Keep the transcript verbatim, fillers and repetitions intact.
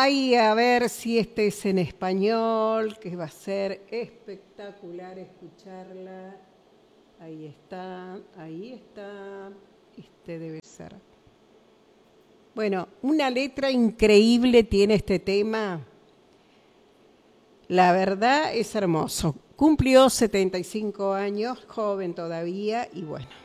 Ay, a ver si este es en español, que va a ser espectacular escucharla. Ahí está, ahí está. Este debe ser. Bueno, una letra increíble tiene este tema. La verdad es hermoso. Cumplió setenta y cinco años, joven todavía, y bueno.